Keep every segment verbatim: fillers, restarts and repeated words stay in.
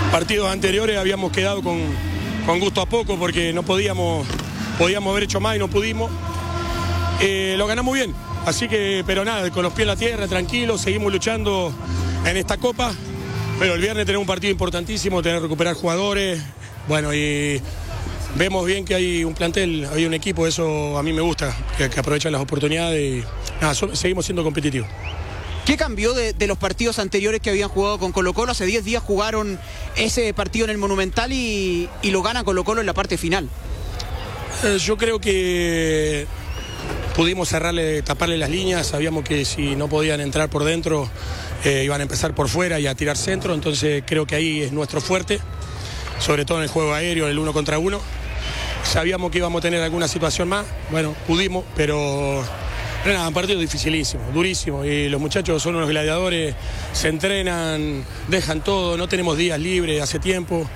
partidos anteriores habíamos quedado con, con gusto a poco porque no podíamos, podíamos haber hecho más y no pudimos. Eh, lo ganamos bien, así que, pero nada, con los pies en la tierra, tranquilos, seguimos luchando en esta copa, pero el viernes tenemos un partido importantísimo, tener que recuperar jugadores, bueno, y vemos bien que hay un plantel, hay un equipo, eso a mí me gusta, que, que aprovechan las oportunidades y nada, so, seguimos siendo competitivos. ¿Qué cambió de, de los partidos anteriores que habían jugado con Colo-Colo? Hace diez días jugaron ese partido en el Monumental y, y lo gana Colo-Colo en la parte final. Eh, yo creo que pudimos cerrarle, taparle las líneas, sabíamos que si no podían entrar por dentro, eh, iban a empezar por fuera y a tirar centro, entonces creo que ahí es nuestro fuerte, sobre todo en el juego aéreo, en el uno contra uno. Sabíamos que íbamos a tener alguna situación más, bueno, pudimos, pero... Pero nada, un partido dificilísimo, durísimo, y los muchachos son unos gladiadores, se entrenan, dejan todo, no tenemos días libres hace tiempo.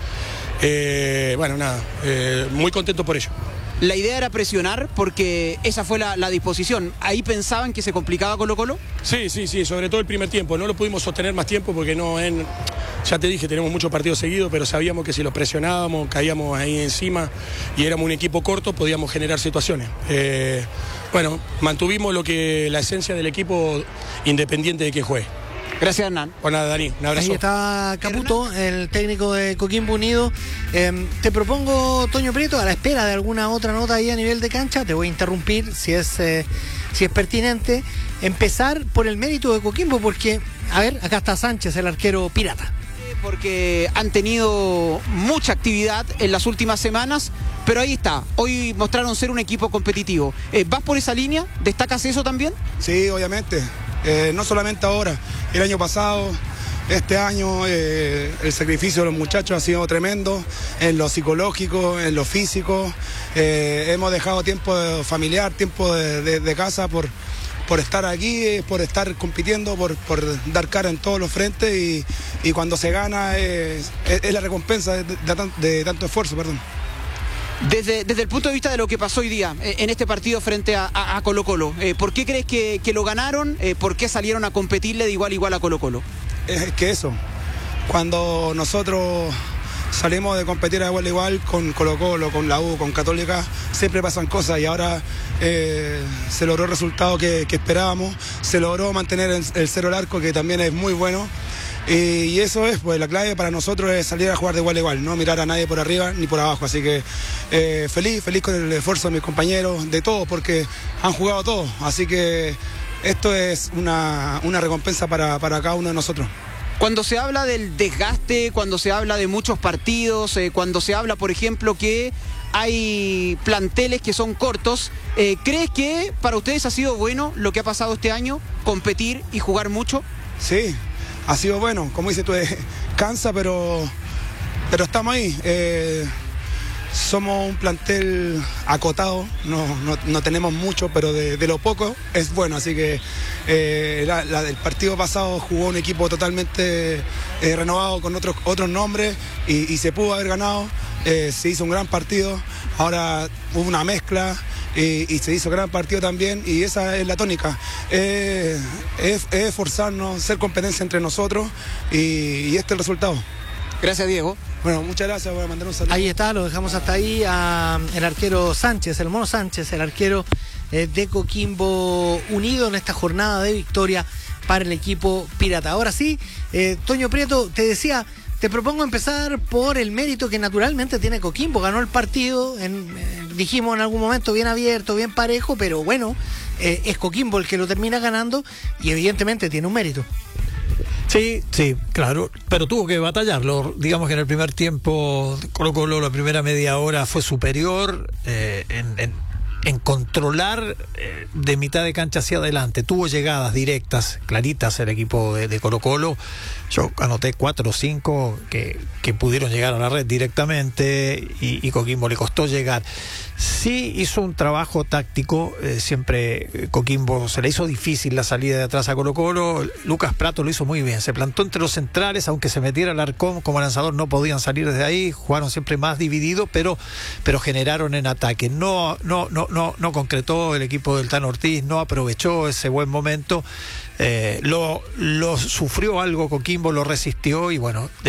Eh, bueno, nada, eh, muy contento por ello. La idea era presionar porque esa fue la, la disposición. ¿Ahí pensaban que se complicaba Colo-Colo? Sí, sí, sí, sobre todo el primer tiempo. No lo pudimos sostener más tiempo porque no, en, ya te dije, tenemos muchos partidos seguidos, pero sabíamos que si los presionábamos, caíamos ahí encima y éramos un equipo corto, podíamos generar situaciones. Eh, bueno, mantuvimos lo que la esencia del equipo independiente de que juegue. Gracias, Hernán. Pues nada, Dani, un abrazo. Ahí está Caputo, el técnico de Coquimbo Unido. Eh, te propongo, Toño Prieto, a la espera de alguna otra nota ahí a nivel de cancha, te voy a interrumpir si es, eh, si es pertinente, empezar por el mérito de Coquimbo, porque, a ver, acá está Sánchez, el arquero pirata. Porque han tenido mucha actividad en las últimas semanas, pero ahí está, hoy mostraron ser un equipo competitivo. Eh, ¿Vas por esa línea? ¿Destacas eso también? Sí, obviamente, eh, no solamente ahora, el año pasado, este año, eh, el sacrificio de los muchachos ha sido tremendo, en lo psicológico, en lo físico, eh, hemos dejado tiempo familiar, tiempo de, de, de casa por... por estar aquí, por estar compitiendo, por, por dar cara en todos los frentes y, y cuando se gana es, es, es la recompensa de, de, de tanto esfuerzo, perdón. Desde, desde el punto de vista de lo que pasó hoy día eh, en este partido frente a, a, a Colo-Colo, eh, ¿por qué crees que, que lo ganaron? Eh, ¿Por qué salieron a competirle de igual a igual a Colo-Colo? Es que eso, cuando nosotros salimos de competir a igual a igual con Colo-Colo, con la U, con Católica, siempre pasan cosas y ahora eh, se logró el resultado que, que esperábamos, se logró mantener el, el cero al arco, que también es muy bueno, y, y eso es, pues la clave para nosotros es salir a jugar de igual a igual, no mirar a nadie por arriba ni por abajo, así que eh, feliz, feliz con el esfuerzo de mis compañeros, de todos, porque han jugado todos, así que esto es una, una recompensa para, para cada uno de nosotros. Cuando se habla del desgaste, cuando se habla de muchos partidos, eh, cuando se habla, por ejemplo, que hay planteles que son cortos, eh, ¿crees que para ustedes ha sido bueno lo que ha pasado este año, competir y jugar mucho? Sí, ha sido bueno, como dices tú, eh, cansa, pero, pero estamos ahí. Eh, somos un plantel acotado, no, no, no tenemos mucho, pero de, de lo poco es bueno, así que eh, la, la del partido pasado jugó un equipo totalmente eh, renovado con otros, otros nombres y, y se pudo haber ganado, eh, se hizo un gran partido, ahora hubo una mezcla y, y se hizo gran partido también y esa es la tónica, eh, es, es esforzarnos, ser competencia entre nosotros y, y este es el resultado. Gracias, Diego. Bueno, muchas gracias, voy a mandar un saludo. Ahí está, lo dejamos hasta ahí a el arquero Sánchez, el Mono Sánchez, el arquero eh, de Coquimbo Unido en esta jornada de victoria para el equipo pirata. Ahora sí, eh, Toño Prieto, te decía, te propongo empezar por el mérito que naturalmente tiene Coquimbo. Ganó el partido, en, eh, dijimos en algún momento, bien abierto, bien parejo, pero bueno, eh, es Coquimbo el que lo termina ganando y evidentemente tiene un mérito. Sí, sí, claro, pero tuvo que batallarlo. Digamos que en el primer tiempo Colo-Colo, la primera media hora fue superior eh, en, en, en controlar eh, de mitad de cancha hacia adelante. Tuvo llegadas directas, claritas el equipo de, de Colo-Colo. Yo anoté cuatro o cinco que, que pudieron llegar a la red directamente y, y Coquimbo le costó llegar. Sí hizo un trabajo táctico, eh, siempre eh, Coquimbo se le hizo difícil la salida de atrás a Colo-Colo. Lucas Prato lo hizo muy bien, se plantó entre los centrales, aunque se metiera el Arcón como lanzador no podían salir desde ahí, jugaron siempre más divididos, pero, pero generaron en ataque. No, no, no, no, no concretó el equipo del Tano Ortiz, no aprovechó ese buen momento. Eh, lo, lo sufrió algo Coquimbo, lo resistió y bueno,